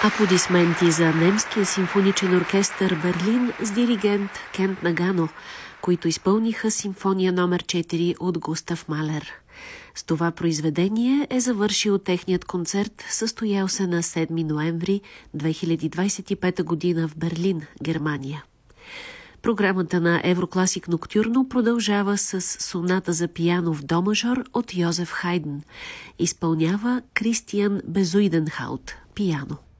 Аплодисменти за немския симфоничен оркестър Берлин с диригент Кент Нагано, които изпълниха симфония номер 4 от Густав Малер. С това произведение е завършил техният концерт, състоял се на 7 ноември 2025 година в Берлин, Германия. Програмата на Еврокласик Ноктюрно продължава с соната за пиано в до мажор от Йозеф Хайден. Изпълнява Кристиан Безуйденхаут, пиано.